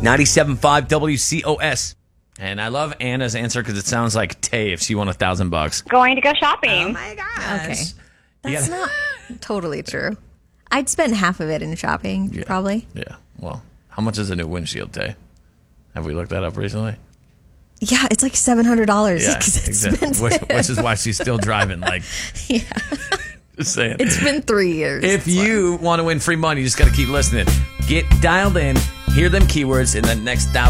97.5 WCOS. And I love Anna's answer because it sounds like Tay if she won $1,000. Going to go shopping. Oh my gosh. Okay. You That's gotta- not totally true. I'd spend half of it in shopping, probably. Yeah. Well, how much is a new windshield, Tay? Have we looked that up recently? Yeah, it's like $700. Yeah, It's exactly. expensive. Which is why she's still driving. Like, Yeah. just saying. It's been 3 years. If you want to win free money, you just got to keep listening. Get dialed in, hear them keywords in the next 1,000.